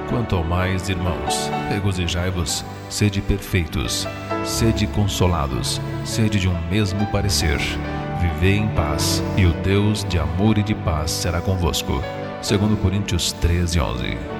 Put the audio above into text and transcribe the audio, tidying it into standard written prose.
Quanto ao mais, irmãos, regozijai-vos, sede perfeitos, sede consolados, sede de um mesmo parecer. Vivei em paz, e o Deus de amor e de paz será convosco. 2 Coríntios 13:11.